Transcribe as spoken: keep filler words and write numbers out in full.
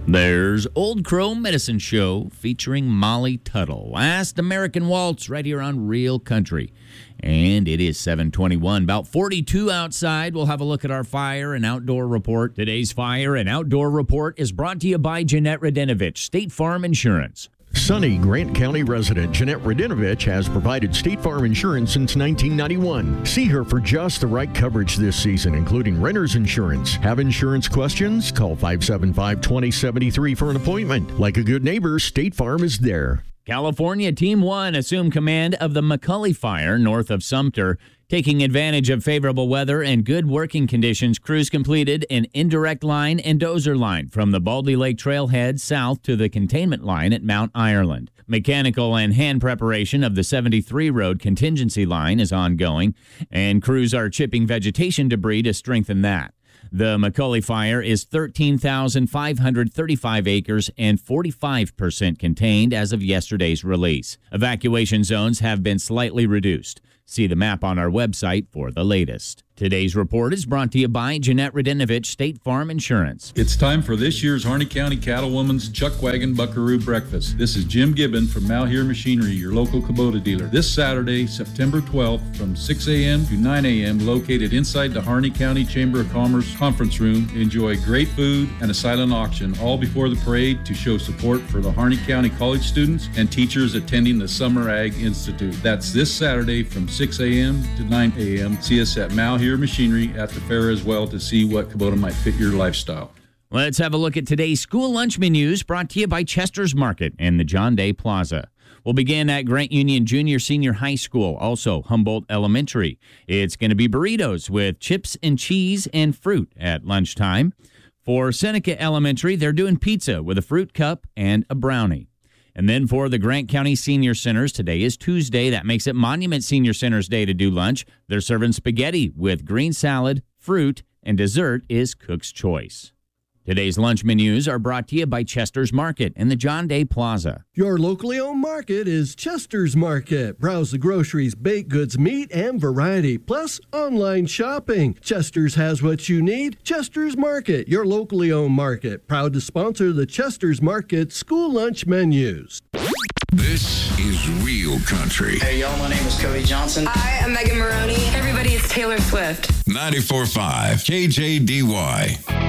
There's Old Crow Medicine Show featuring Molly Tuttle. Last American Waltz right here on Real Country. And it is seven twenty-one, about forty-two outside. We'll have a look at our fire and outdoor report. Today's fire and outdoor report is brought to you by Jeanette Radinovich, State Farm Insurance. Sunny Grant County resident Jeanette Radinovich has provided State Farm Insurance since nineteen ninety-one. See her for just the right coverage this season, including renter's insurance. Have insurance questions? Call five seven five, two zero seven three for an appointment. Like a good neighbor, State Farm is there. California Team one assumed command of the McCully Fire north of Sumter. Taking advantage of favorable weather and good working conditions, crews completed an indirect line and dozer line from the Baldy Lake Trailhead south to the containment line at Mount Ireland. Mechanical and hand preparation of the seventy-three road contingency line is ongoing, and crews are chipping vegetation debris to strengthen that. The McCully Fire is thirteen thousand five hundred thirty-five acres and forty-five percent contained as of yesterday's release. Evacuation zones have been slightly reduced. See the map on our website for the latest. Today's report is brought to you by Jeanette Radinovich, State Farm Insurance. It's time for this year's Harney County Cattlewoman's Chuck Wagon Buckaroo Breakfast. This is Jim Gibbon from Malheur Machinery, your local Kubota dealer. This Saturday, September twelfth, from six a.m. to nine a.m., located inside the Harney County Chamber of Commerce conference room. Enjoy great food and a silent auction, all before the parade to show support for the Harney County college students and teachers attending the Summer Ag Institute. That's this Saturday from six a.m. to nine a.m. See us at Malheur Machinery at the fair as well to see what Kubota might fit your lifestyle. Let's have a look at today's school lunch menus brought to you by Chester's Market and the John Day Plaza. We'll begin at Grant Union Junior Senior High School, also Humboldt Elementary. It's going to be burritos with chips and cheese and fruit at lunchtime. For Seneca Elementary, they're doing pizza with a fruit cup and a brownie. And then for the Grant County Senior Centers, today is Tuesday. That makes it Monument Senior Center's day to do lunch. They're serving spaghetti with green salad, fruit, and dessert is Cook's Choice. Today's lunch menus are brought to you by Chester's Market and the John Day Plaza. Your locally owned market is Chester's Market. Browse the groceries, baked goods, meat, and variety, plus online shopping. Chester's has what you need. Chester's Market, your locally owned market. Proud to sponsor the Chester's Market school lunch menus. This is Real Country. Hey, y'all, my name is Cody Johnson. Hi, I'm Megan Maroney. Everybody, it's Taylor Swift. ninety-four point five K J D Y.